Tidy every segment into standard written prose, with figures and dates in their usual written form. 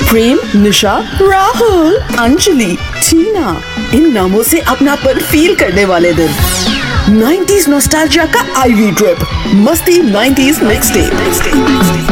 प्रेम, निशा, राहुल, अंजलि, टीना, इन नामों से अपनापन फील करने वाले दिन। 90s नॉस्टैल्जिया का आईवी ट्रिप, मस्ती 90s mix day.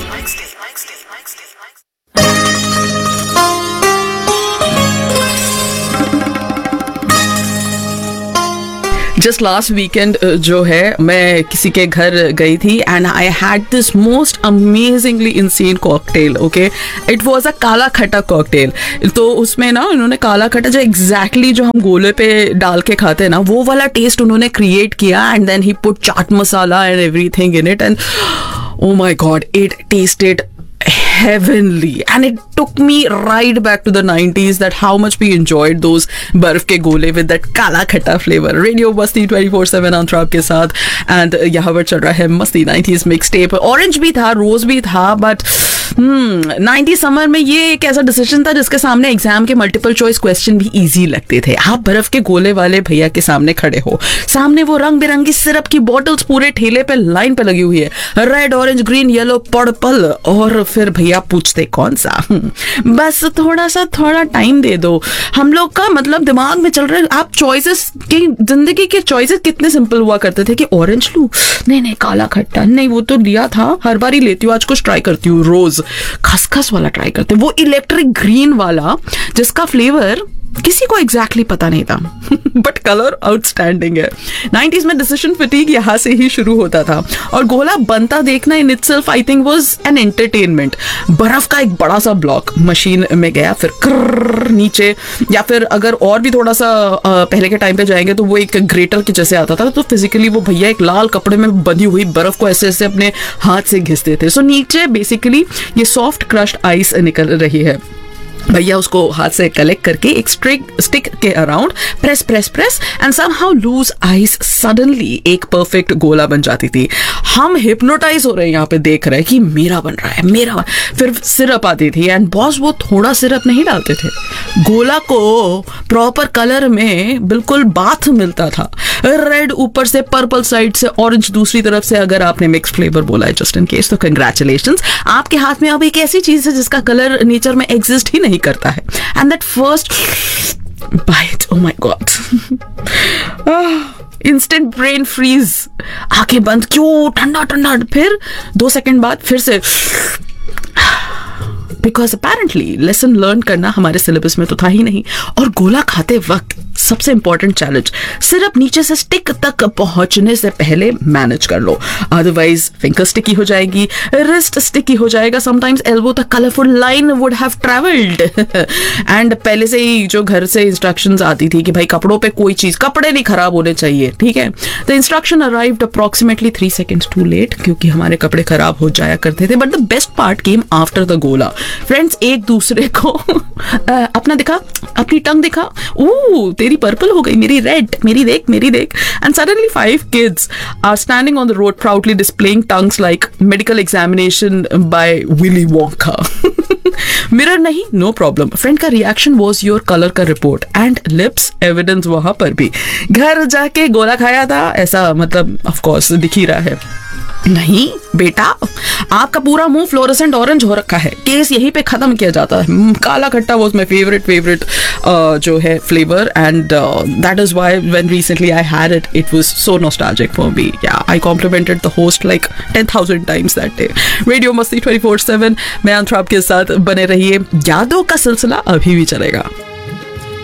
Just last weekend जो है मैं किसी के घर गई थी and I had this most amazingly insane cocktail. Okay, it was a काला खट्टा कॉकटेल। तो उसमें ना उन्होंने काला खट्टा जो एग्जैक्टली जो हम गोले पे डाल के खाते हैं ना, वो वाला टेस्ट उन्होंने क्रिएट किया and then he put chaat masala and everything in it and oh my god, it tasted heavenly and it took me right back to the 90s, that how much we enjoyed those बर्फ के गोले with that काला खट्टा flavor। Radio मस्ती 24/7 अंतराब के साथ and यहाँ पर चल रहा है मस्ती 90s मिक्स टेप। ऑरेंज भी था, रोज भी था, बट 90 समर में ये एक ऐसा डिसीजन था जिसके सामने एग्जाम के मल्टीपल चॉइस क्वेश्चन भी इजी लगते थे। आप बर्फ के गोले वाले भैया के सामने खड़े हो, सामने वो रंग बिरंगी सिरप की बॉटल्स पूरे ठेले पे लाइन पे लगी हुई है, red orange green yellow purple, और फिर भैया पूछते कौन सा? बस थोड़ा टाइम दे दो। हम लोग का मतलब दिमाग में चल रहा है, आप चॉइसेस की जिंदगी के चॉइसेस कितने सिंपल हुआ करते थे कि ऑरेंज लूं, नहीं काला खट्टा, नहीं वो तो लिया था, हर बार ही लेती हूँ, आज कुछ ट्राई करती हूँ, रोज खसखस वाला ट्राई करते, वो इलेक्ट्रिक ग्रीन वाला जिसका फ्लेवर किसी को एग्जैक्टली पता नहीं था बट कलर आउटस्टैंडिंग है। 90s में डिसीजन फटीग यहाँ से ही शुरू होता था और गोला बनता देखना in itself I think was an entertainment. बर्फ का एक बड़ा सा ब्लॉक मशीन में गया, फिर कर्र नीचे, या फिर अगर और भी थोड़ा सा पहले के टाइम पे जाएंगे तो वो एक ग्रेटर के जैसे आता था, तो फिजिकली वो भैया एक लाल कपड़े में बंधी हुई बर्फ को ऐसे ऐसे अपने हाथ से घिसते थे। सो नीचे बेसिकली ये सॉफ्ट क्रश्ड आइस निकल रही है, भैया उसको हाथ से कलेक्ट करके एक स्टिक के around press and somehow loose ice, suddenly एक परफेक्ट गोला बन जाती थी। हम हिप्नोटाइज हो रहे हैं यहाँ पे, देख रहे हैं कि मेरा बन रहा है, मेरा। फिर सिरप आती थी एंड बॉस वो थोड़ा सिरप नहीं डालते थे, गोला को प्रॉपर कलर में बिल्कुल बाथ मिलता था, रेड ऊपर से, पर्पल साइड से, ऑरेंज दूसरी तरफ से। अगर आपने मिक्स फ्लेवर बोला है जस्ट इन केस, तो कंग्रेचुलेशंस, आपके हाथ में अब एक ऐसी चीज है जिसका कलर नेचर में एग्जिस्ट ही नहीं करता है। And that first bite, oh my God, instant brain freeze, आंखें बंद, क्यों ठंडा, फिर 2 सेकंड बाद फिर से, बिकॉज अपेरेंटली लेसन लर्न करना हमारे सिलेबस में तो था ही नहीं। और गोला खाते वक्त सबसे इंपॉर्टेंट चैलेंज, सिर्फ नीचे से स्टिक तक पहुंचने से पहले मैनेज कर लो, अदरवाइज फिंगर स्टिकी हो जाएगी, रिस्ट स्टिकी हो जाएगा, समटाइम्स एल्बो तक colourful line would have travelled. And पहले से ही जो घर से इंस्ट्रक्शंस आती थी कि भाई कपड़ों पे कोई चीज, कपड़े नहीं खराब होने चाहिए, ठीक है। The instruction arrived approximately 3 seconds to late, क्योंकि हमारे कपड़े खराब हो जाया करते थे। But the best part came after the गोला। फ्रेंड्स एक दूसरे को अपना दिखा, अपनी टंग दिखा, ओ तेरी पर्पल हो गई, मेरी रेड, मेरी देख। And suddenly 5 kids are standing on the road proudly displaying tongues like medical examination by Willy Wonka। Mirror नहीं, नो प्रॉब्लम। फ्रेंड का रिएक्शन वॉज योर कलर का रिपोर्ट एंड लिप्स एविडेंस वहां पर भी। घर जाके गोला खाया था ऐसा मतलब ऑफ कोर्स दिख ही रहा है। नहीं बेटा, आपका पूरा मुंह फ्लोरेसेंट ऑरेंज हो रखा है, केस यहीं पे खत्म किया जाता है। काला खट्टा वाज माय फेवरेट जो है flavour and that is why when recently I had it, it was so nostalgic for me. या आई complimented the host like 10,000 times that day. Radio मस्ती 24/7 मैं अंतराब के साथ बने रहिए, यादों का सिलसिला अभी भी चलेगा।